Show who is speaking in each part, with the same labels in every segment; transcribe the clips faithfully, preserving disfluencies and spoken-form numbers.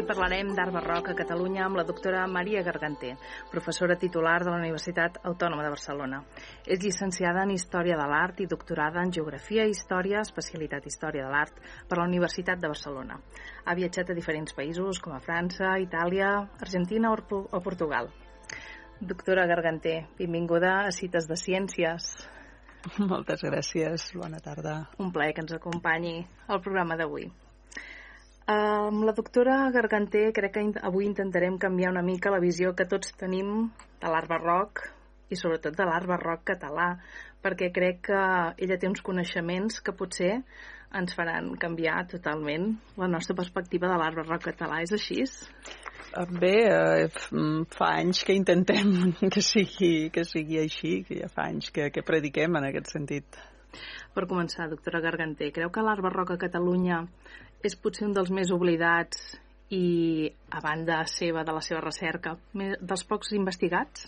Speaker 1: parlarem d'art barroc a Catalunya amb la doctora Maria Garganter, professora titular de la Universitat Autònoma de Barcelona. És llicenciada en Història de l'Art i doctorada en Geografia i Història, especialitat Història de l'Art, per la Universitat de Barcelona. Ha viatjat a diferents països com a França, Itàlia, Argentina o Portugal. Doctora Garganter, benvinguda a Cites de Ciències.
Speaker 2: Moltes gràcies, bona tarda.
Speaker 1: Un plaer que ens acompanyi al programa d'avui. Amb la doctora Garganter crec que avui intentarem canviar una mica la visió que tots tenim de l'art barroc i sobretot de l'art barroc català, perquè crec que ella té uns coneixements que potser ens faran canviar totalment la nostra perspectiva de l'art barroc català. És així?
Speaker 2: Bé, fa anys que intentem que sigui, que sigui així, que ja fa anys que, que prediquem en aquest sentit.
Speaker 1: Per començar, doctora Garganter, creu que l'art barroc a Catalunya és potser un dels més oblidats i, a banda seva, de la seva recerca, dels pocs investigats?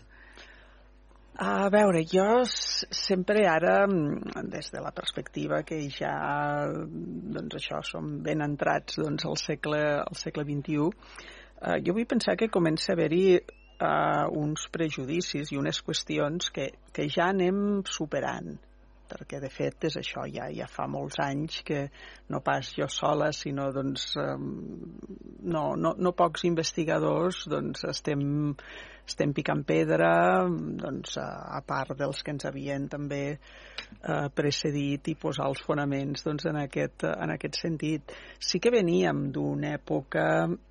Speaker 2: A veure, jo sempre ara, des de la perspectiva que ja, doncs això, som ben entrats doncs, al segle, al segle vint-i-u, eh, jo vull pensar que comença a haver-hi eh, uns prejudicis i unes qüestions que, que ja anem superant, perquè de fet és això, ja, ja fa molts anys que no pas jo sola, sinó doncs, no, no, no pocs investigadors doncs, estem, estem picant pedra, doncs, a part dels que ens havien també eh, precedit i posar els fonaments doncs, en, aquest, en aquest sentit. Sí que veníem d'una època,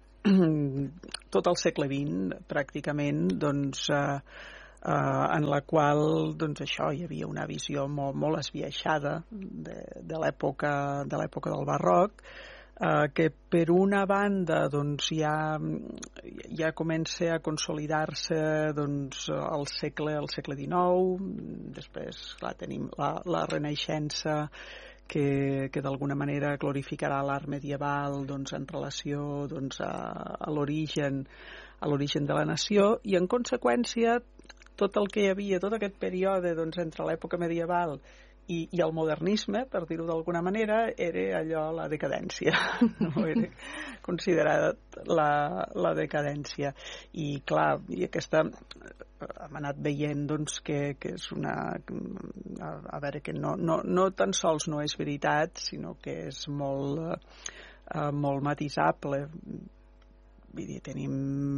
Speaker 2: tot el segle vint pràcticament, doncs, eh, Uh, en la qual doncs, això, hi havia una visió molt, molt esbiaixada de, de l'època de l'època del barroc, uh, que per una banda doncs, ja, ja comença a consolidar-se doncs, al segle, al segle dinou, després clar, tenim la, la Renaixença que, que d'alguna manera glorificarà l'art medieval doncs, en relació doncs, a, a l'origen a l'origen de la nació, i en conseqüència tot el que hi havia, tot aquest període doncs, entre l'època medieval i, i el modernisme, per dir-ho d'alguna manera, era allò la decadència, no? Era considerada la, la decadència. I clar, i aquesta hem anat veient doncs, que, que és una... A, a veure, que no, no, no tan sols no és veritat, sinó que és molt, eh, molt matisable. Vull dir, tenim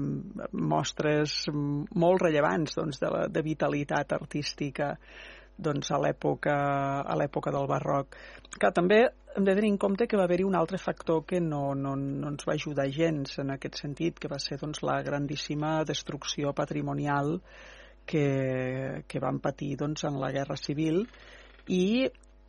Speaker 2: mostres molt rellevants doncs, de, la, de vitalitat artística doncs, a l'època a l'època del barroc. Que també hem de tenir en compte que va haver-hi un altre factor que no, no, no ens va ajudar gens en aquest sentit, que va ser doncs, la grandíssima destrucció patrimonial que, que van patir doncs, en la Guerra Civil i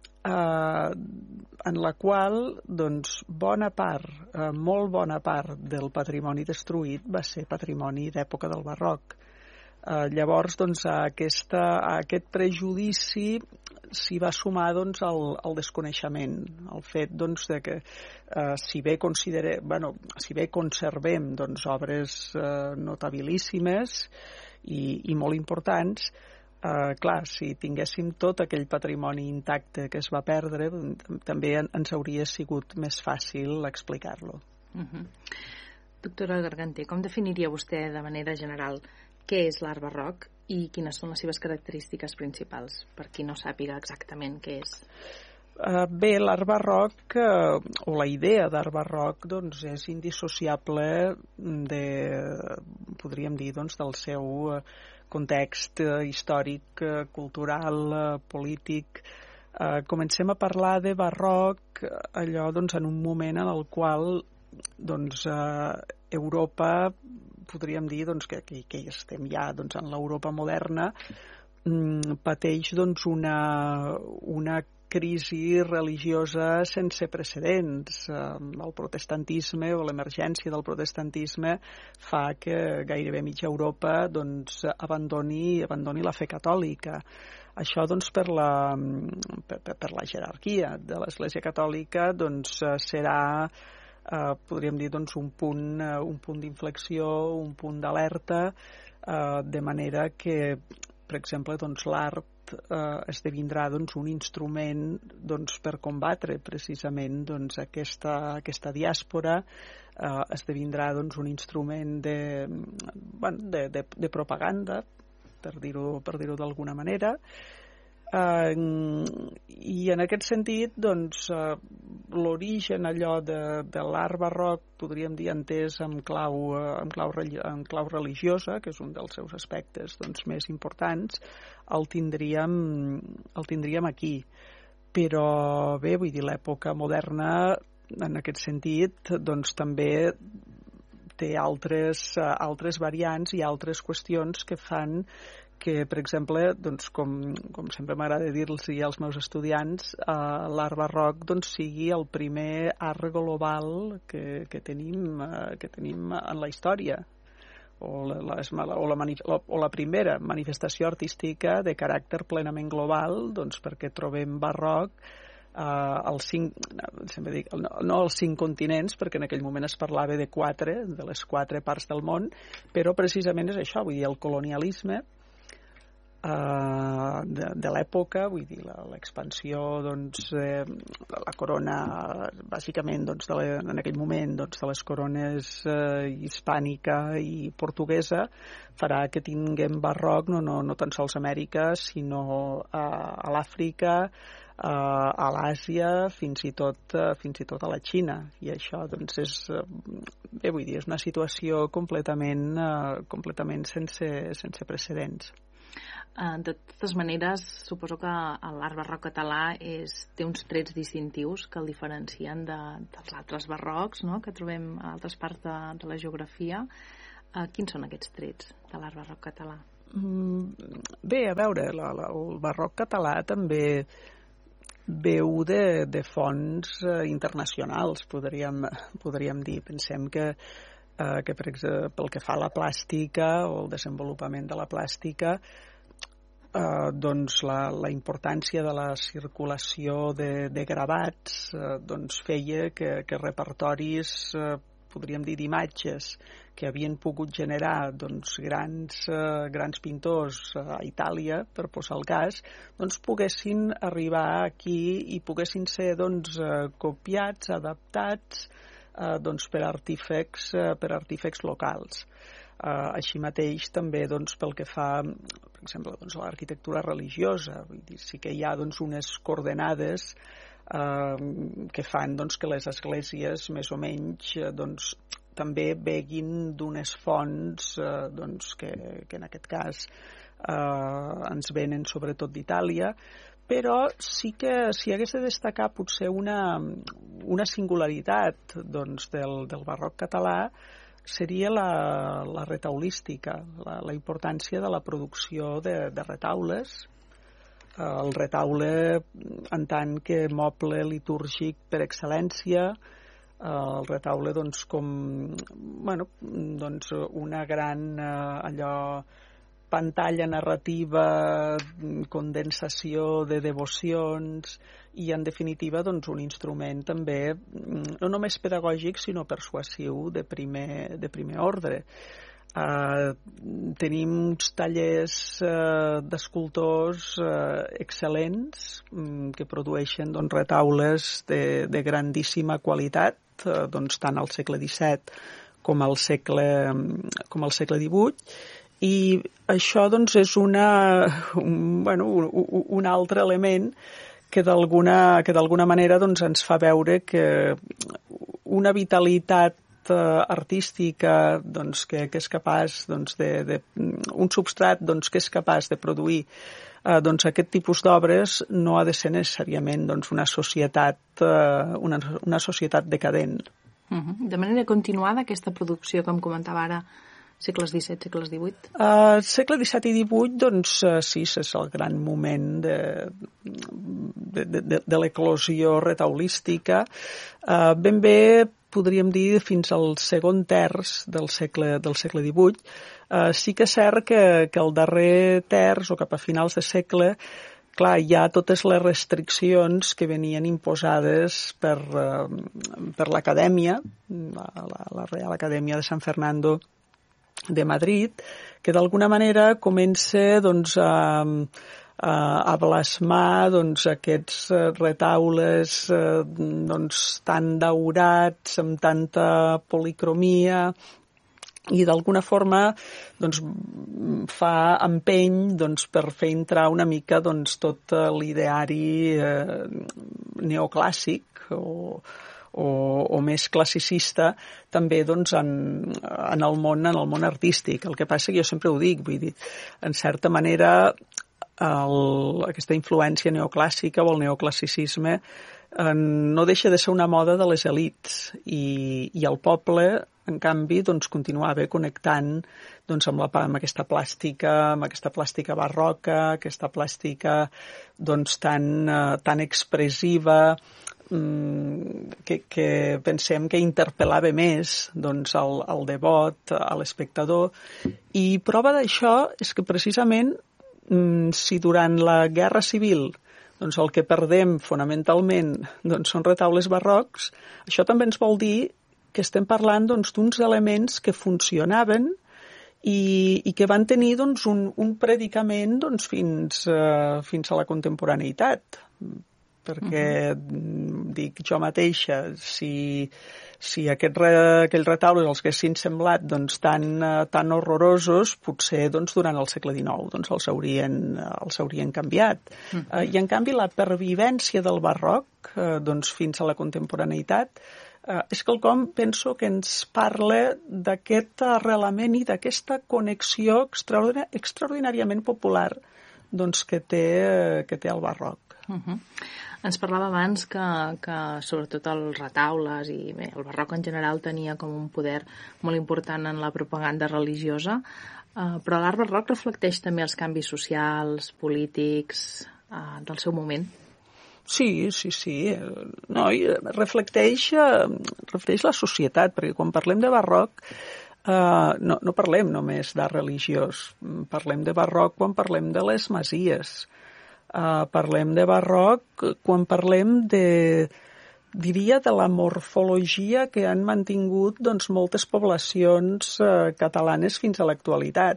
Speaker 2: Uh, en la qual doncs, bona part, uh, molt bona part del patrimoni destruït va ser patrimoni d'època del barroc. Uh, llavors, doncs, a, aquesta, a aquest prejudici s'hi va sumar doncs, el, el desconeixement, el fet doncs, de que uh, si, bé considere, bueno, si bé conservem doncs, obres uh, notabilíssimes i, i molt importants, Uh, clar, si tinguéssim tot aquell patrimoni intacte que es va perdre, també ens hauria sigut més fàcil explicar-lo.
Speaker 1: Uh-huh. Doctora Garganter, com definiria vostè de manera general què és l'art barroc i quines són les seves característiques principals, per qui no sàpiga exactament què és?
Speaker 2: Uh, bé, l'art barroc, uh, o la idea d'art barroc, doncs, és indissociable de, podríem dir, doncs, del seu... Uh, context eh, històric, eh, cultural, eh, polític. Eh, comencem a parlar de barroc allò doncs, en un moment en el qual doncs, eh, Europa, podríem dir doncs, que, que, que estem ja doncs, en l'Europa moderna, mm, pateix doncs, una, una crisi religiosa sense precedents. El protestantisme o l'emergència del protestantisme fa que gairebé mitja Europa doncs, abandoni, abandoni la fe catòlica. Això doncs, per, la, per, per la jerarquia de l'Església Catòlica doncs, serà, eh, podríem dir, doncs, un punt, un punt d'inflexió, un punt d'alerta, eh, de manera que, per exemple, doncs, l'art eh, esdevindrà doncs, un instrument doncs, per combatre precisament doncs, aquesta, aquesta diàspora, eh, esdevindrà doncs, un instrument de, bueno, de, de, de propaganda, per dir-ho per dir-ho d'alguna manera. Uh, i en aquest sentit doncs, uh, l'origen allò de, de l'art barroc podríem dir entès en clau, uh, en, clau, en clau religiosa, que és un dels seus aspectes doncs, més importants, el tindríem, el tindríem aquí. Però bé, vull dir, l'època moderna en aquest sentit doncs, també té altres, uh, altres variants i altres qüestions que fan que, per exemple, doncs, com, com sempre m'agrada dir-los als meus estudiants, eh, l'art barroc doncs, sigui el primer art global que, que, tenim, eh, que tenim en la història, o la, la, o, la manif o la primera manifestació artística de caràcter plenament global, doncs, perquè trobem barroc eh, els cinc, sempre dic, no, no els cinc continents, perquè en aquell moment es parlava de quatre, de les quatre parts del món, però precisament és això, vull dir, el colonialisme Uh, de, de l'època, vull dir, l'expansió doncs, eh, de la corona, bàsicament doncs, de la, en aquell moment doncs, de les corones eh, hispànica i portuguesa, farà que tinguem barroc no, no, no tan sols a Amèrica, sinó a, a l'Àfrica, a, a l'Àsia, fins i tot, fins i tot a la Xina. I això doncs, és, bé, vull dir, és una situació completament, uh, completament sense, sense precedents.
Speaker 1: De totes maneres, suposo que l'art barroc català és, té uns trets distintius que el diferencien de, dels altres barrocs, no?, que trobem a altres parts de, de la geografia. Uh, quins són aquests trets de l'art barroc català?
Speaker 2: Mm, bé, a veure, la, la, el barroc català també veu de, de fonts uh, internacionals, podríem, podríem dir. Pensem que, uh, que per exemple, pel que fa a la plàstica o el desenvolupament de la plàstica, Uh, doncs la, la importància de la circulació de, de gravats uh, doncs feia que, que repertoris, uh, podríem dir, d'imatges que havien pogut generar doncs, grans, uh, grans pintors a Itàlia, per posar el cas, doncs poguessin arribar aquí i poguessin ser doncs, uh, copiats, adaptats uh, doncs, per artífecs, uh, per artífecs locals. Uh, així mateix també doncs, pel que fa, per exemple, doncs, a l'arquitectura religiosa, vull dir, sí que hi ha doncs, unes coordenades uh, que fan doncs, que les esglésies més o menys doncs, també beguin d'unes fonts uh, doncs, que, que en aquest cas uh, ens venen sobretot d'Itàlia, però sí que si hagués de destacar potser una, una singularitat doncs, del, del barroc català, seria la, la retaulística, la, la importància de la producció de, de retaules. El retaule en tant que moble litúrgic per excel·lència, el retaule doncs, com bueno, doncs una gran allò, pantalla narrativa, condensació de devocions i, en definitiva, doncs, un instrument també no només pedagògic, sinó persuasiu de primer, de primer ordre. Uh, tenim uns tallers uh, d'escultors uh, excel·lents um, que produeixen doncs, retaules de, de grandíssima qualitat, uh, doncs, tant al segle disset com al segle, com al segle divuit, i això doncs, és una, un, bueno, un, un altre element que d'alguna que d'alguna manera doncs, ens fa veure que una vitalitat uh, artística doncs, que, que és capaç doncs, de, de, un substrat doncs, que és capaç de produir uh, doncs, aquest tipus d'obres no ha de ser necessàriament doncs, una societat uh, una, una societat decadent.
Speaker 1: Uh-huh. De manera continuada, aquesta producció que em comentava ara, segles disset, segles divuit?
Speaker 2: Uh, segle disset i divuit, doncs uh, sí, és el gran moment de, de, de, de l'eclosió retaulística. Uh, ben bé, podríem dir, fins al segon terç del segle, del segle divuit. Uh, sí que és cert que, que el darrer terç, o cap a finals de segle, clar, hi ha totes les restriccions que venien imposades per, uh, per l'acadèmia, la, la, la Real Acadèmia de San Fernando de Madrid, que d'alguna manera comença doncs, a, a blasmar doncs, aquests retaules eh, doncs, tan daurats, amb tanta policromia, i d'alguna forma doncs, fa empeny doncs, per fer entrar una mica doncs, tot l'ideari eh, neoclàssic o, o, o més classicista també doncs, en, en, el món, en el món artístic. El que passa que jo sempre ho dic, vull dir, en certa manera el, aquesta influència neoclàssica o el neoclassicisme eh, no deixa de ser una moda de les elits i, i el poble en canvi, doncs, continuava connectant doncs, amb, la, amb aquesta plàstica, amb aquesta plàstica barroca, aquesta plàstica doncs, tan, uh, tan expressiva, um, que, que pensem que interpel·lava més doncs, el, el devot, a l'espectador. I prova d'això és que precisament um, si durant la Guerra Civil doncs, el que perdem fonamentalment doncs, són retaules barrocs, això també ens vol dir que estem parlant doncs, d'uns elements que funcionaven i, i que van tenir doncs, un, un predicament doncs, fins, uh, fins a la contemporaneïtat. Perquè, uh-huh. dic jo mateixa, si, si aquest re, aquells retaules els que s'han semblat doncs, tan, uh, tan horrorosos, potser doncs, durant el segle dinou doncs, els, haurien, els haurien canviat. Uh-huh. Uh, I en canvi la pervivència del barroc uh, doncs, fins a la contemporaneïtat Uh, és quelcom, penso, que ens parla d'aquest arrelament i d'aquesta connexió extraordinà extraordinàriament popular doncs, que, té, que té el barroc.
Speaker 1: Uh-huh. Ens parlava abans que, que sobretot els retaules i bé, el barroc en general tenia com un poder molt important en la propaganda religiosa, uh, però l'art barroc reflecteix també els canvis socials, polítics uh, del seu moment.
Speaker 2: Sí, sí, sí. No, reflecteix, reflecteix la societat, perquè quan parlem de barroc uh, no, no parlem només d'art religiós, parlem de barroc quan parlem de les masies, uh, parlem de barroc quan parlem de, diria, de la morfologia que han mantingut doncs, moltes poblacions uh, catalanes fins a l'actualitat.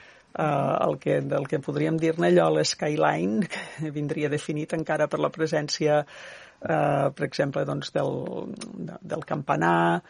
Speaker 2: Uh, el que, del que podríem dir-ne allò l'skyline, que vindria definit encara per la presència, uh, per exemple, doncs, del, del campanar,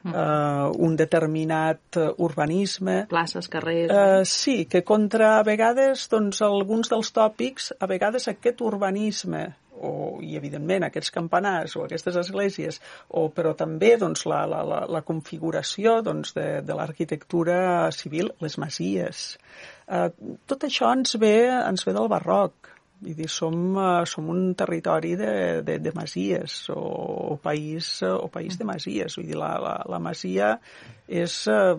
Speaker 2: uh, un determinat urbanisme.
Speaker 1: Places, carrers...
Speaker 2: Uh, sí, que contra, a vegades, doncs, alguns dels tòpics, a vegades aquest urbanisme, o, i evidentment aquests campanars o aquestes esglésies, o, però també doncs, la, la, la, la configuració doncs, de, de l'arquitectura civil, les masies. Uh, tot això ens ve, ens ve del barroc. Vull dir, som, uh, som un territori de, de, de masies o, o, país, o país de masies. Vull dir, la, la, la masia és uh,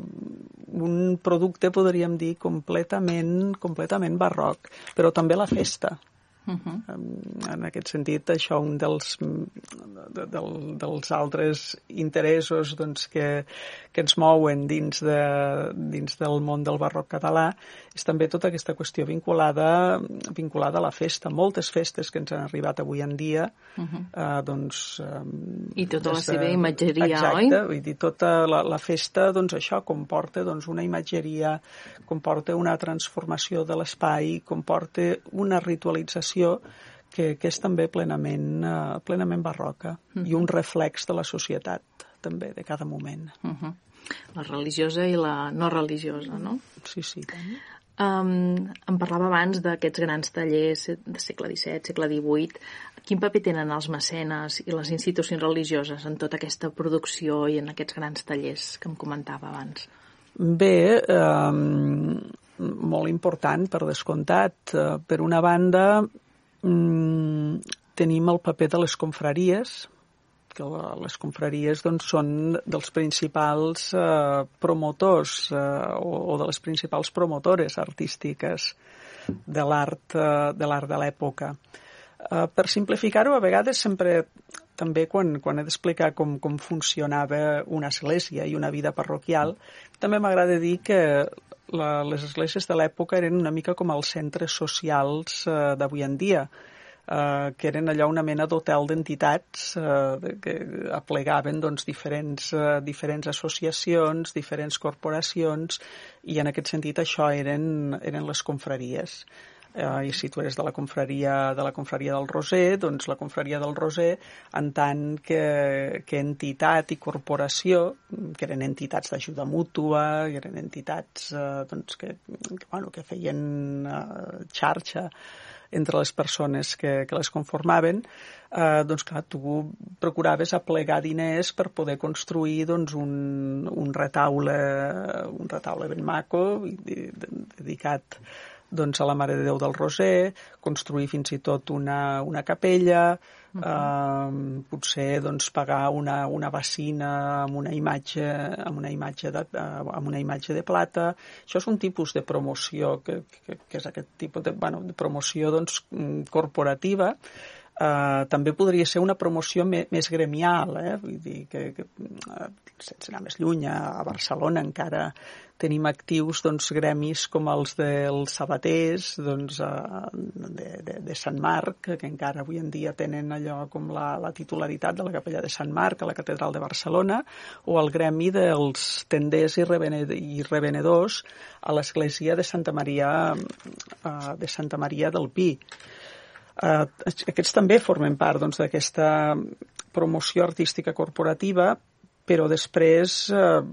Speaker 2: un producte, podríem dir, completament, completament barroc, però també la festa. Uh-huh. En aquest sentit, això un dels, de, de, dels altres interessos doncs, que, que ens mouen dins, de, dins del món del barroc català és també tota aquesta qüestió vinculada, vinculada a la festa. Moltes festes que ens han arribat avui en dia. Uh-huh. eh, doncs, eh,
Speaker 1: I tota la seva imatgeria,
Speaker 2: exacte,
Speaker 1: oi?
Speaker 2: Exacte, vull dir, tota la, la festa, doncs això comporta doncs, una imatgeria, comporta una transformació de l'espai, comporta una ritualització que, que és també plenament, uh, plenament barroca uh-huh. i un reflex de la societat també, de cada moment.
Speaker 1: Uh-huh. La religiosa i la no religiosa, no?
Speaker 2: Sí, sí.
Speaker 1: Um, em parlava abans d'aquests grans tallers de segle disset, segle divuit. Quin paper tenen els mecenes i les institucions religioses en tota aquesta producció i en aquests grans tallers que em comentava abans?
Speaker 2: Bé, um, molt important, per descomptat. Uh, per una banda, um, tenim el paper de les confraries, que les confraries doncs, són dels principals eh, promotors eh, o, o de les principals promotores artístiques de l'art eh, de l'art de l'època. Eh, per simplificar-ho, a vegades sempre també quan, quan he d'explicar com, com funcionava una església i una vida parroquial, també m'agrada dir que la, les esglésies de l'època eren una mica com els centres socials eh, d'avui en dia, Uh, que eren allò una mena d'hotel d'entitats uh, que aplegaven doncs, diferents, uh, diferents associacions, diferents corporacions, i en aquest sentit això eren, eren les confraries. eh, i si tu eres de la confraria, de la confraria del Roser, doncs la confraria del Roser, en tant que, que entitat i corporació, que eren entitats d'ajuda mútua, que eren entitats eh, doncs que, que, bueno, que feien eh, xarxa entre les persones que, que les conformaven, eh, doncs clar, tu procuraves aplegar diners per poder construir doncs, un, un retaule un retaule ben maco dedicat doncs, a la Mare de Déu del Roser, construir fins i tot una, una capella, uh-huh. eh, potser doncs, pagar una, una bacina amb una imatge, amb una imatge de, amb una imatge de plata. Això és un tipus de promoció que, que, que és aquest tipus de, bueno, de promoció doncs, corporativa. Uh, també podria ser una promoció me, més gremial, eh? Vull dir que, que uh, sense anar més lluny, a Barcelona encara tenim actius doncs, gremis com els dels sabaters doncs, uh, de, de, de Sant Marc, que encara avui en dia tenen allò com la, la titularitat de la capella de Sant Marc a la catedral de Barcelona, o el gremi dels tenders i, revened i revenedors a l'església de Santa Maria, uh, de Santa Maria del Pi. Uh, aquests també formen part doncs, d'aquesta promoció artística corporativa, però després, uh,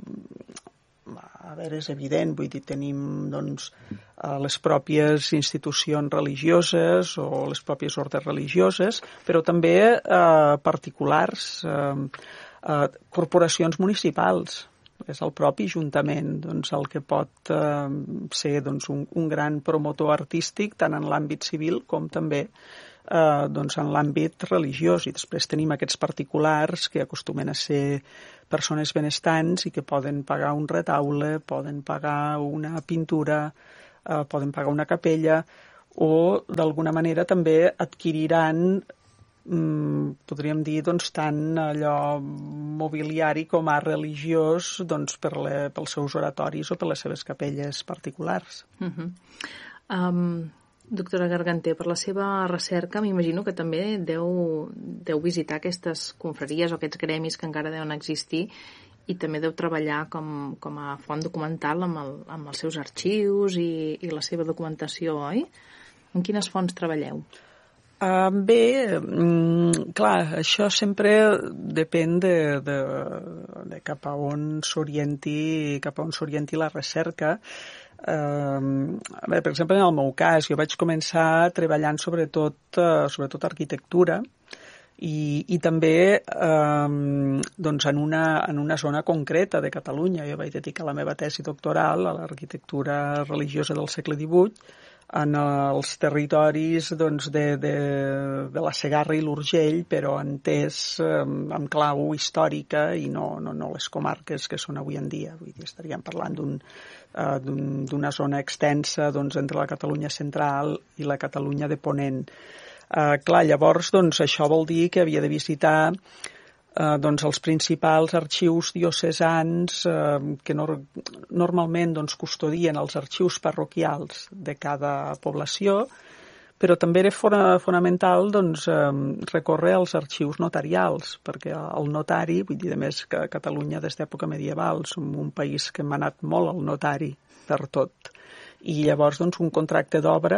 Speaker 2: a veure, és evident, vull dir, tenim doncs, uh, les pròpies institucions religioses o les pròpies ordes religioses, però també uh, particulars, uh, uh, corporacions municipals. És el propi Ajuntament doncs, el que pot eh, ser doncs, un, un gran promotor artístic tant en l'àmbit civil com també eh, doncs, en l'àmbit religiós. I després tenim aquests particulars que acostumen a ser persones benestants i que poden pagar un retaule, poden pagar una pintura, eh, poden pagar una capella o d'alguna manera també adquiriran podríem dir doncs, tant allò mobiliari com a religiós doncs, per le, pels seus oratoris o per les seves capelles particulars.
Speaker 1: Uh-huh. um, doctora Garganté, per la seva recerca m'imagino que també deu, deu visitar aquestes confraries o aquests gremis que encara deuen existir i també deu treballar com, com a font documental amb, el, amb els seus arxius i, i la seva documentació, oi? En quines fonts treballeu?
Speaker 2: Uh, bé, mm, clar, això sempre depèn de, de, de cap a on s'orienti cap a on s'orienti la recerca. Uh, bé, per exemple, en el meu cas, jo vaig començar treballant sobretot, uh, sobretot arquitectura i, i també eh, doncs en, una, en una zona concreta de Catalunya. Jo vaig dedicar la meva tesi doctoral a l'arquitectura religiosa del segle divuit en els territoris doncs, de, de, de la Segarra i l'Urgell, però entès eh, amb clau històrica i no, no, no les comarques que són avui en dia. Vull dir, estaríem parlant d'un, eh, d'un, d'una zona extensa doncs, entre la Catalunya central i la Catalunya de Ponent. Eh, clar, llavors doncs, això vol dir que havia de visitar Eh, doncs els principals arxius diocesans eh, que no, normalment doncs, custodien els arxius parroquials de cada població, però també era fora, fonamental doncs, eh, recórrer als arxius notarials, perquè el notari, vull dir, a més que a Catalunya des d'època medieval som un país que hem anat molt al notari per tot, i llavors doncs, un contracte d'obra,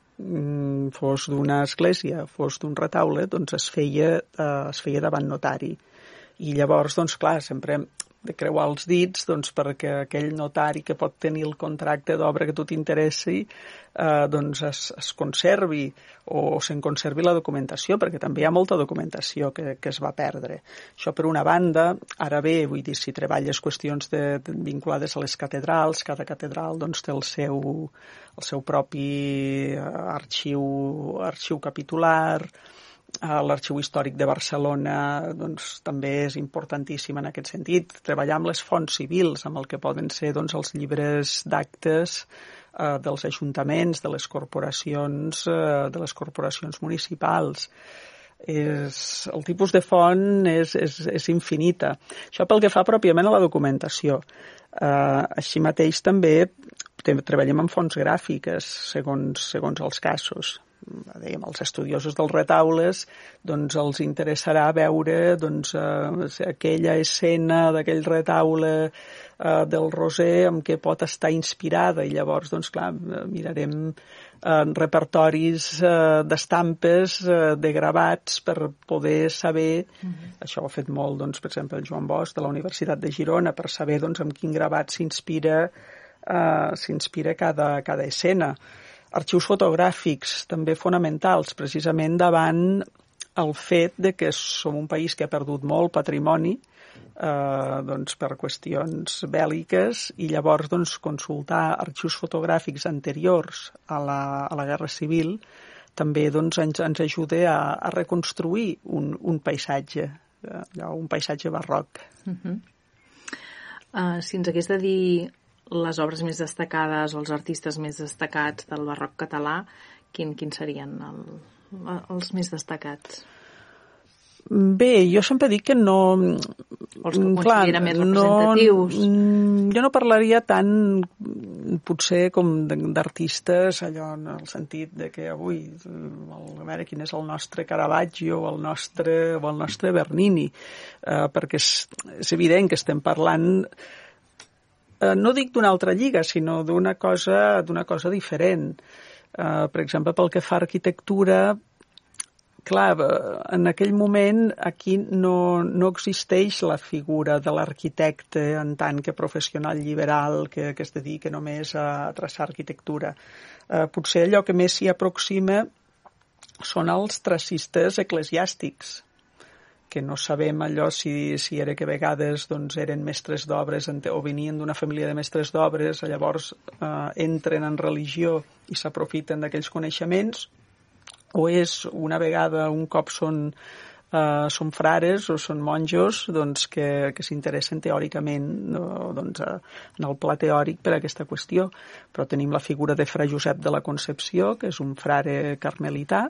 Speaker 2: fos d'una església, fos d'un retaule, doncs es feia, eh, es feia davant notari. I llavors, doncs clar, sempre hem de creuar els dits doncs, perquè aquell notari que pot tenir el contracte d'obra que tu t'interessi eh, doncs es, es conservi o se'n conservi la documentació, perquè també hi ha molta documentació que, que es va perdre. Això per una banda. Ara bé, vull dir, si treballes qüestions de, de, vinculades a les catedrals, cada catedral doncs, té el seu, el seu propi arxiu, arxiu capitular. L'Arxiu Històric de Barcelona doncs, també és importantíssim en aquest sentit. Treballar amb les fonts civils, amb el que poden ser doncs, els llibres d'actes eh, dels ajuntaments, de les corporacions, eh, de les corporacions municipals. És, el tipus de font és, és, és infinita. Això pel que fa pròpiament a la documentació. Eh, així mateix també treballem amb fonts gràfiques, segons, segons els casos. Dèiem, els estudiosos dels retaules doncs els interessarà veure doncs, eh, aquella escena d'aquell retaule eh, del Roser amb què pot estar inspirada, i llavors doncs clar, mirarem eh, repertoris eh, d'estampes, eh, de gravats, per poder saber, uh-huh. això ho ha fet molt, doncs, per exemple, el Joan Bosch de la Universitat de Girona, per saber doncs, amb quin gravat s'inspira eh, s'inspira cada, cada escena. Arxius fotogràfics, també fonamentals, precisament davant el fet de que som un país que ha perdut molt patrimoni eh, doncs per qüestions bèl·liques, i llavors doncs, consultar arxius fotogràfics anteriors a la, a la Guerra Civil també doncs, ens, ens ajuda a, a reconstruir un, un paisatge, eh, un paisatge barroc.
Speaker 1: Uh-huh. uh, si ens hagués de dir les obres més destacades o els artistes més destacats del barroc català, quin, quins serien el, els més destacats?
Speaker 2: Bé, jo sempre dic que no...
Speaker 1: Els que considera més representatius.
Speaker 2: No, jo no parlaria tant, potser, com d'artistes, allò en el sentit de que avui, a veure quin és el nostre Caravaggio o el nostre, o el nostre Bernini, eh, perquè és, és evident que estem parlant, eh, no dic d'una altra lliga, sinó d'una cosa, d'una cosa diferent. Eh, per exemple, pel que fa a arquitectura, clar, en aquell moment aquí no, no existeix la figura de l'arquitecte en tant que professional liberal que, que es dedica només a traçar arquitectura. Eh, potser allò que més s'hi aproxima són els tracistes eclesiàstics, que no sabem allò si, si era que a vegades doncs, eren mestres d'obres o venien d'una família de mestres d'obres, llavors eh, entren en religió i s'aprofiten d'aquells coneixements, o és una vegada, un cop són, uh, són frares o són monjos doncs, que, que s'interessen teòricament no, doncs, uh, en el pla teòric per a aquesta qüestió. Però tenim la figura de Fra Josep de la Concepció, que és un frare carmelità,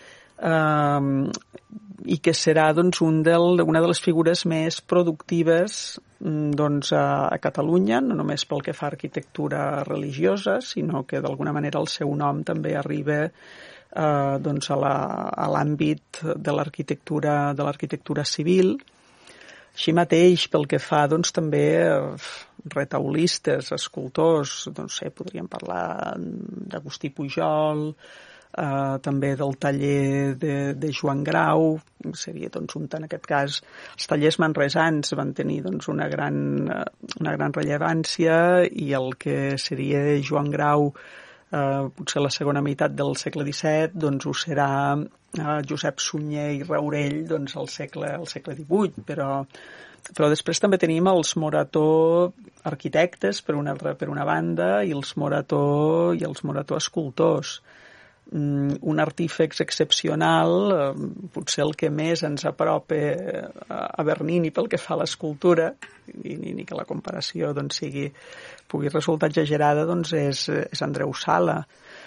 Speaker 2: uh, i que serà doncs, un del, una de les figures més productives doncs, a, a Catalunya, no només pel que fa a arquitectura religiosa, sinó que d'alguna manera el seu nom també arriba Uh, doncs a l'àmbit de l'arquitectura de l'arquitectura civil. Així mateix, pel que fa doncs, també uh, retaulistes, escultors, doncs, sé, podríem parlar d'Agustí Pujol, uh, també del taller de, de Joan Grau, seria doncs, un en aquest cas, els tallers manresans van tenir doncs, una, gran, una gran rellevància, i el que seria Joan Grau Uh, potser la segona meitat del segle disset, doncs ho serà uh, Josep Sunyer i Raurell doncs, al segle, al segle divuit, però, però després també tenim els Morató arquitectes per una, per una banda i els Morató i els Morató escultors. Um, un artífex excepcional, uh, potser el que més ens apropa a Bernini pel que fa a l'escultura, i ni, ni que la comparació doncs, sigui pugui resultar exagerada, doncs és, és Andreu Sala.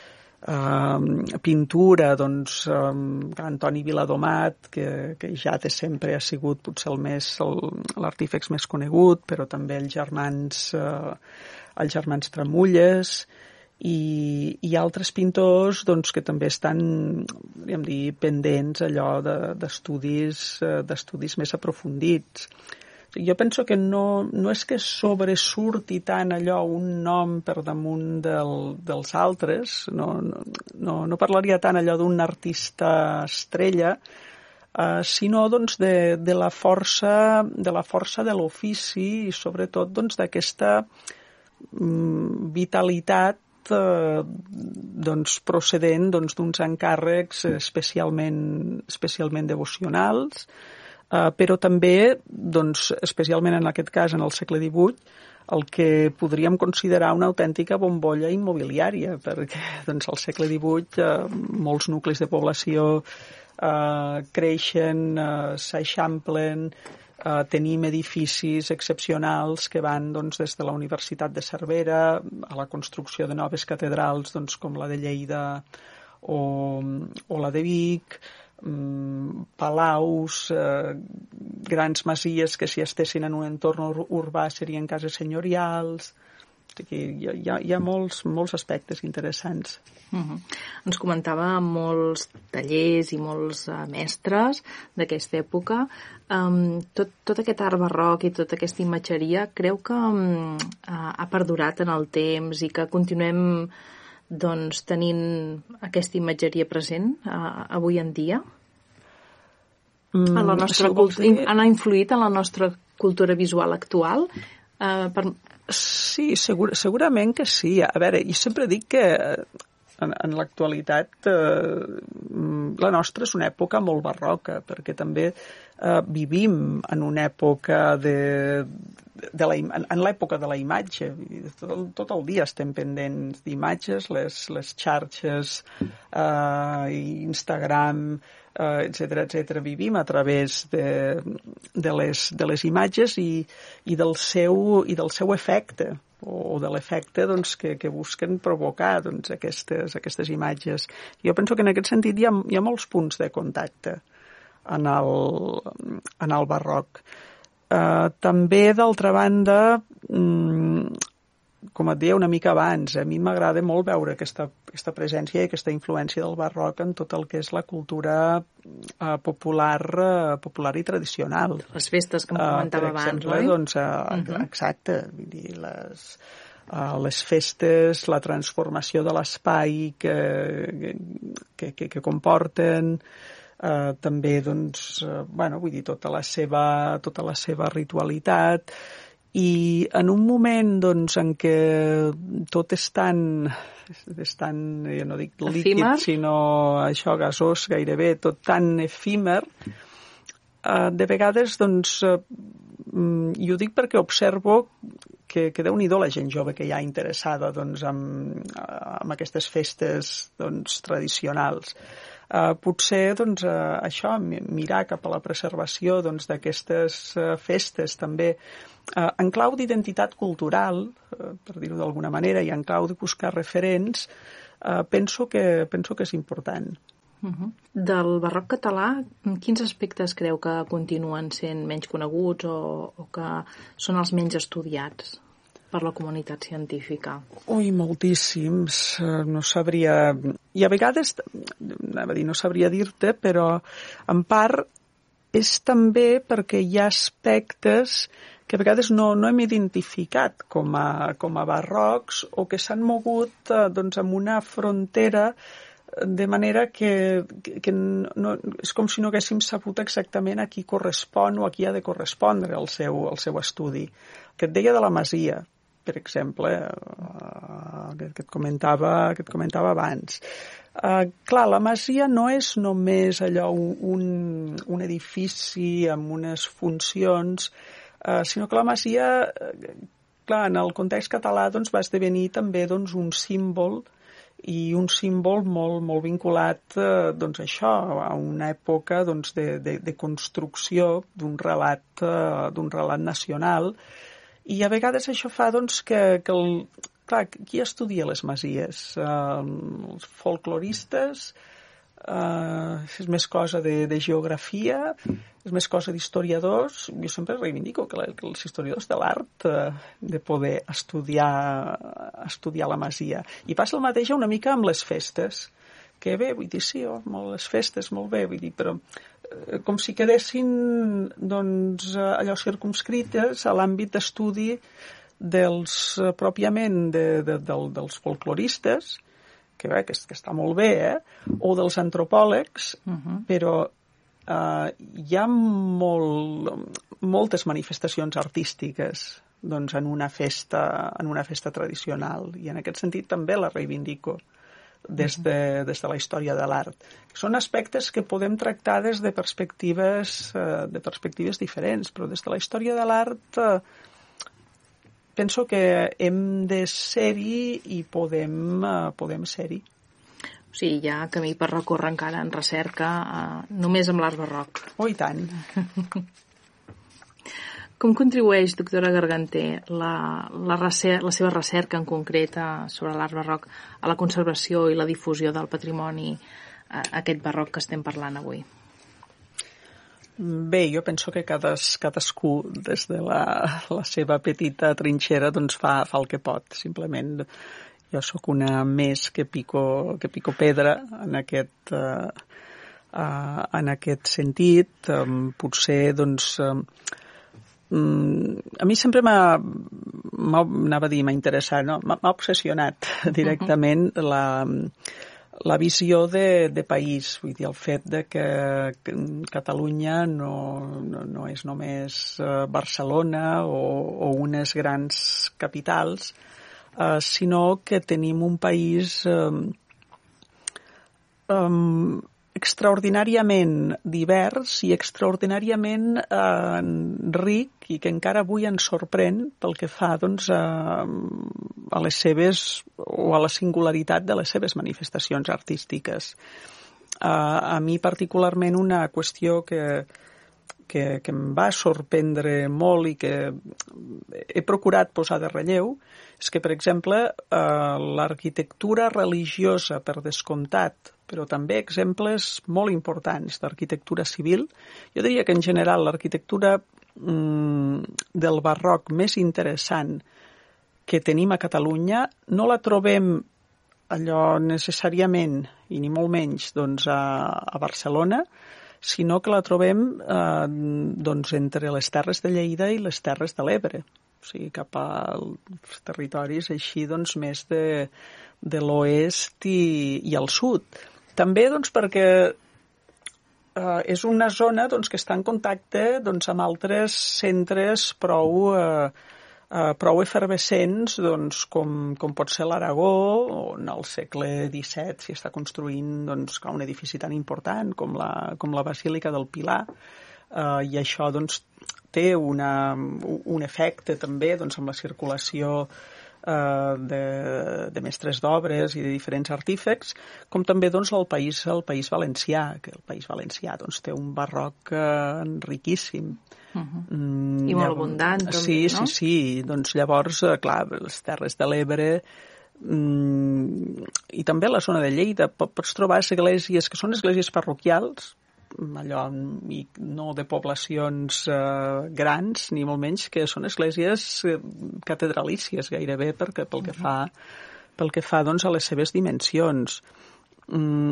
Speaker 2: Um, pintura, doncs, um, Antoni Viladomat, que, que ja de sempre ha sigut potser el més, l'artífex més conegut, però també els germans, uh, els germans Tramulles, i, i altres pintors doncs, que també estan diguem dir, pendents allò de, d'estudis, d'estudis més aprofundits. Jo penso que no, no és que sobresurti tant allò un nom per damunt del, dels altres, no, no, no parlaria tant allò d'un artista estrella, eh, sinó doncs, de, de, la força, de la força de l'ofici i sobretot doncs, d'aquesta mm, vitalitat eh, doncs, procedent doncs, d'uns encàrrecs especialment, especialment devocionals, Uh, però també, doncs, especialment en aquest cas, en el segle divuit, el que podríem considerar una autèntica bombolla immobiliària, perquè doncs, al segle divuit uh, molts nuclis de població uh, creixen, uh, s'eixamplen, uh, tenim edificis excepcionals que van doncs, des de la Universitat de Cervera a la construcció de noves catedrals doncs, com la de Lleida o, o la de Vic, palaus, eh, grans masies que si estessin en un entorn ur- urbà serien cases senyorials. Aquí hi ha, hi ha molts, molts aspectes interessants.
Speaker 1: Uh-huh. Ens comentava molts tallers i molts uh, mestres d'aquesta època. Um, tot, tot aquest art barroc i tota aquesta imatgeria creu que um, uh, ha perdurat en el temps i que continuem doncs, tenint aquesta imatgeria present uh, avui en dia? Mm, en la nostra si cult... dir... Han influït en la nostra cultura visual actual? Uh, per...
Speaker 2: Sí, segur, segurament que sí. A veure, jo sempre dic que en, en l'actualitat eh, la nostra és una època molt barroca, perquè també eh, vivim en una època de, de la, en l'època de la imatge. Tot el, tot el dia estem pendents d'imatges, les, les xarxes, eh, Instagram, eh, etcètera, etcètera. Vivim a través de, de, les, de les imatges i, i, del seu, i del seu efecte, o de l'efecte doncs, que, que busquen provocar doncs, aquestes, aquestes imatges. Jo penso que en aquest sentit hi ha, hi ha molts punts de contacte en el, en el barroc. Uh, també, d'altra banda, um, com et deia una mica abans, a mi m'agrada molt veure aquesta, aquesta presència i aquesta influència del barroc en tot el que és la cultura uh, popular, uh, popular i tradicional.
Speaker 1: Les festes que em comentava
Speaker 2: uh, abans,
Speaker 1: exemple, oi?
Speaker 2: Doncs, uh, uh-huh. Exacte, vull dir, les, uh, les festes, la transformació de l'espai que, que, que, que comporten, uh, també, doncs, uh, bueno, vull dir, tota la seva, tota la seva ritualitat. I en un moment doncs, en què tot és tan, és tan, jo no dic líquid, efímer, sinó això, gasós gairebé, tot tan efímer, eh, de vegades, doncs, eh, jo dic perquè observo que, que Déu-n'hi-do la gent jove que hi ha interessada doncs, amb, amb aquestes festes doncs, tradicionals. Uh, potser doncs, uh, això, mirar cap a la preservació doncs, d'aquestes uh, festes també uh, en clau d'identitat cultural, uh, per dir-ho d'alguna manera, i en clau de buscar referents, uh, penso, que, penso que és important.
Speaker 1: Uh-huh. Del barroc català, quins aspectes creu que continuen sent menys coneguts o, o que són els menys estudiats per la comunitat científica?
Speaker 2: Ui, moltíssims. No sabria... I a vegades, anava a dir, no sabria dir-te, però en part és també perquè hi ha aspectes que a vegades no, no hem identificat com a, com a barrocs o que s'han mogut eh, doncs, amb una frontera de manera que, que, que no, és com si no haguéssim sabut exactament a qui correspon o a qui ha de correspondre el seu, el seu estudi. Que et deia de la Masia, per exemple, uh, que, que, et comentava, que et comentava abans. Uh, clar, la Masia no és només allò un, un edifici amb unes funcions, uh, sinó que la Masia, uh, clar, en el context català doncs, va esdevenir també doncs, un símbol i un símbol molt, molt vinculat eh, doncs això, a una època doncs, de, de, de construcció d'un relat, eh, d'un relat nacional. I a vegades això fa doncs, que, que el, clar, qui estudia les masies? Uh, els folcloristes, uh, és més cosa de, de geografia, és més cosa d'historiadors. Jo sempre reivindico que, la, que els historiadors de l'art uh, de poder estudiar, estudiar la masia. I passa el mateix una mica amb les festes, que bé, vull dir, sí, oh, molt, les festes, molt bé, vull dir, però eh, com si quedessin, doncs, allò circumscrites a l'àmbit d'estudi dels, eh, pròpiament, de, de, de, dels folcloristes, que bé, que, que està molt bé, eh? O dels antropòlegs, uh-huh. Però eh, hi ha molt, moltes manifestacions artístiques doncs, en una festa, en una festa tradicional, i en aquest sentit també la reivindico. Des de, des de la història de l'art. Són aspectes que podem tractar des de perspectives, eh, de perspectives diferents, però des de la història de l'art eh, penso que hem de ser-hi i podem, eh, podem ser-hi.
Speaker 1: O sigui, hi ha camí per recórrer encara en recerca, eh, només amb l'art barroc.
Speaker 2: Oh, i tant.
Speaker 1: Com contribueix, doctora Garganter, la, la, recer la seva recerca en concret sobre l'art barroc a la conservació i la difusió del patrimoni, a aquest barroc que estem parlant avui?
Speaker 2: Bé, jo penso que cades, cadascú des de la, la seva petita trinxera doncs fa, fa el que pot. Simplement jo sóc una més que pico, que pico pedra en aquest, uh, uh, en aquest sentit. Um, potser doncs... Um, a mi sempre m'ha anava a dir, m'ha interessat, no? M'ha obsessionat directament uh-huh. la, la visió de, de país, vull dir, el fet de que, que Catalunya no, no, no és només Barcelona o, o unes grans capitals, uh, sinó que tenim un país um, um, extraordinàriament divers i extraordinàriament eh, ric i que encara avui ens sorprèn pel que fa doncs, a, a les seves o a la singularitat de les seves manifestacions artístiques. Eh, a mi particularment una qüestió que, que, que em va sorprendre molt i que he procurat posar de relleu és que, per exemple, eh, l'arquitectura religiosa, per descomptat, però també exemples molt importants d'arquitectura civil. Jo diria que en general l'arquitectura mm, del barroc més interessant que tenim a Catalunya no la trobem allò necessàriament, i ni molt menys, doncs a, a Barcelona, sinó que la trobem eh, doncs entre les terres de Lleida i les terres de l'Ebre, o sigui, cap als territoris així doncs més de, de l'oest i, i al sud. També doncs, perquè eh, és una zona doncs, que està en contacte doncs, amb altres centres prou, eh, eh, prou efervescents doncs, com, com pot ser l'Aragó, on al segle disset s'hi està construint doncs, un edifici tan important com la, com la Basílica del Pilar, eh, i això doncs, té una, un efecte també doncs, amb la circulació De, de mestres d'obres i de diferents artífecs, com també doncs, el, país, el País Valencià, que el País Valencià doncs, té un barroc eh, riquíssim.
Speaker 1: Uh-huh. Mm, I molt abundant, també,
Speaker 2: sí,
Speaker 1: no?
Speaker 2: Sí, sí, doncs llavors, eh, clar, les terres de l'Ebre mm, i també la zona de Lleida pots trobar esglésies que són esglésies parroquials, allò, i no de poblacions eh, grans, ni molt menys, que són esglésies eh, catedralícies gairebé perquè, pel que fa, pel que fa doncs, a les seves dimensions. Mm,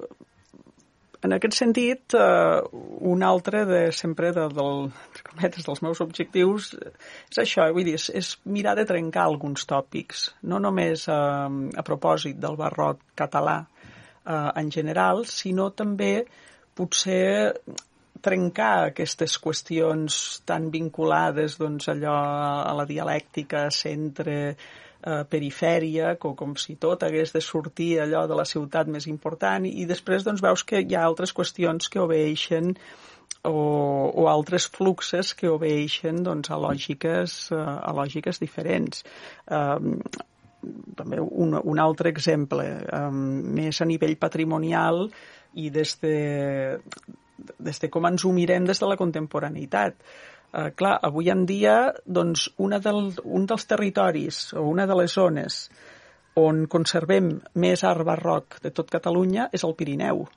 Speaker 2: en aquest sentit, eh, un altre de, sempre de, del, dels meus objectius és això, vull dir, és, és mirar de trencar alguns tòpics, no només eh, a propòsit del barroc català eh, en general, sinó també potser trencar aquestes qüestions tan vinculades doncs, allò a la dialèctica centre-perifèria, eh, com, com si tot hagués de sortir allò de la ciutat més important, i després doncs, veus que hi ha altres qüestions que obeeixen o, o altres fluxes que obeeixen doncs, a, lògiques, a lògiques diferents. Um, també un, un altre exemple, um, més a nivell patrimonial, i des de, des de com ens ho mirem des de la contemporaneïtat. Eh, clar, avui en dia, doncs, una del, un dels territoris o una de les zones on conservem més art barroc de tot Catalunya és el Pirineu.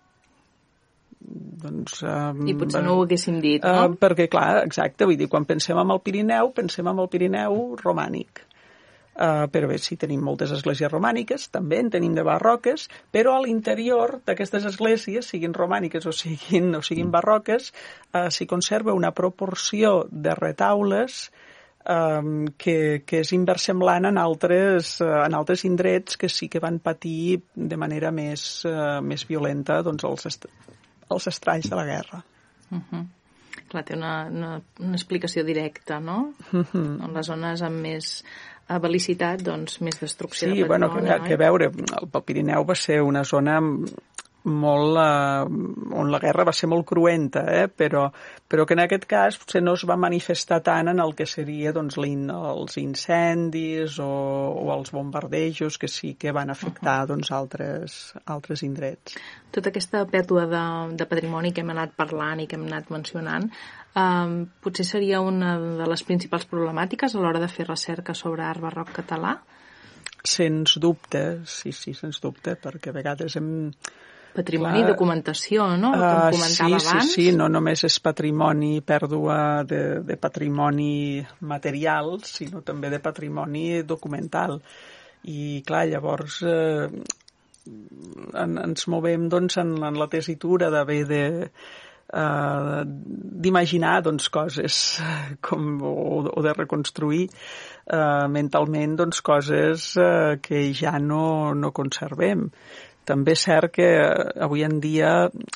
Speaker 2: Doncs, um,
Speaker 1: I potser no ho haguéssim dit, no?
Speaker 2: Uh, perquè, clar, exacte, vull dir, quan pensem en el Pirineu, pensem en el Pirineu romànic. Uh, però bé, sí, tenim moltes esglésies romàniques, també en tenim de barroques, però a l'interior d'aquestes esglésies, siguin romàniques o siguin, o siguin barroques, uh, s'hi conserva una proporció de retaules um, que, que és inversemblant en altres, uh, en altres indrets que sí que van patir de manera més, uh, més violenta doncs, els, est els estralls de la guerra.
Speaker 1: Uh-huh. Clar, té una, una, una explicació directa, no? Uh-huh. En les zones amb més a velocitat, doncs, més destrucció
Speaker 2: sí,
Speaker 1: de patrimoni.
Speaker 2: Sí, bueno, que, que veure, el Pirineu va ser una zona molt, eh, on la guerra va ser molt cruenta, eh? però, però que en aquest cas potser no es va manifestar tant en el que seria doncs, els incendis o, o els bombardejos que sí que van afectar uh-huh. doncs, altres, altres indrets.
Speaker 1: Tota aquesta pèrdua de, de patrimoni que hem anat parlant i que hem anat mencionant, eh, potser seria una de les principals problemàtiques a l'hora de fer recerca sobre art barroc català?
Speaker 2: Sens dubte, sí, sí, sens dubte, perquè a vegades hem...
Speaker 1: Patrimoni i documentació, no? El que em comentava
Speaker 2: sí,
Speaker 1: abans.
Speaker 2: Sí, sí, no només és patrimoni, pèrdua de, de patrimoni material, sinó també de patrimoni documental. I, clar, llavors eh, en, ens movem doncs, en, en la tessitura d'haver de, uh, d'imaginar doncs, coses com, o, o de reconstruir uh, mentalment doncs, coses uh, que ja no, no conservem. També és cert que avui en dia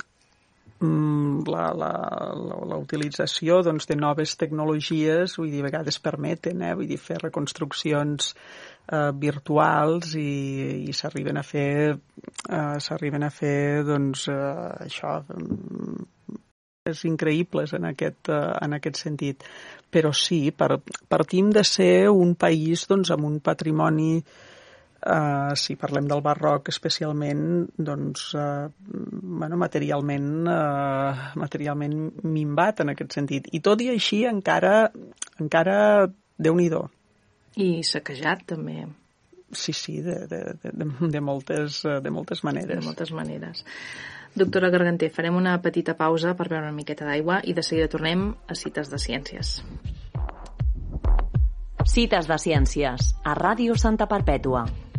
Speaker 2: la, la, la, la utilització doncs, de noves tecnologies, vull dir, a vegades permeten, eh, vull dir, fer reconstruccions eh, virtuals i, i s'arriben a fer, eh, s'arriben a fer, doncs, eh, això, és increïbles en aquest, eh, en aquest sentit. Però sí, per, partim de ser un país, doncs, amb un patrimoni. Uh, si parlem del barroc especialment, doncs, uh, bueno, materialment, uh, materialment minvat en aquest sentit. I tot i així encara, encara Déu-n'hi-do.
Speaker 1: I saquejat també.
Speaker 2: Sí, sí, de, de, de, de, moltes, de moltes maneres.
Speaker 1: De moltes maneres. Doctora Garganter, farem una petita pausa per beure una miqueta d'aigua i de seguida tornem a Cites de Ciències.
Speaker 3: Cites de Ciències, a Ràdio Santa Perpètua.